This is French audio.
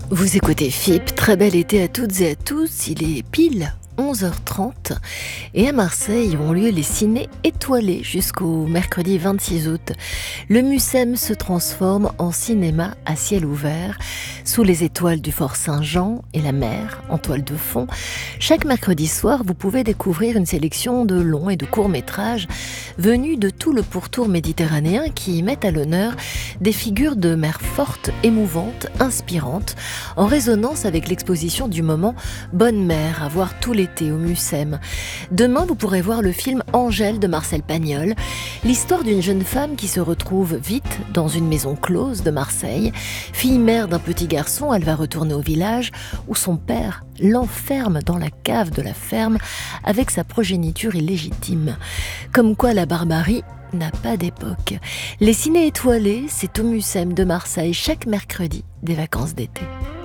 Vous écoutez FIP, très bel été à toutes et à tous, il est pile 11h30 et à Marseille ont lieu les ciné étoilés jusqu'au mercredi 26 août. Le Mucem se transforme en cinéma à ciel ouvert, sous les étoiles du Fort Saint-Jean et la mer en toile de fond. Chaque mercredi soir, vous pouvez découvrir une sélection de longs et de courts métrages venus de tout le pourtour méditerranéen qui mettent à l'honneur des figures de mer fortes, émouvantes, inspirantes, en résonance avec l'exposition du moment Bonne Mère à voir tout l'été au Mucem. Demain, vous pourrez voir le film Angèle de Marcel Pagnol, l'histoire d'une jeune femme qui se retrouve vite dans une maison close de Marseille. Fille mère d'un petit garçon, elle va retourner au village où son père l'enferme dans la cave de la ferme avec sa progéniture illégitime. Comme quoi la barbarie n'a pas d'époque. Les ciné étoilés, c'est au Mucem de Marseille chaque mercredi des vacances d'été.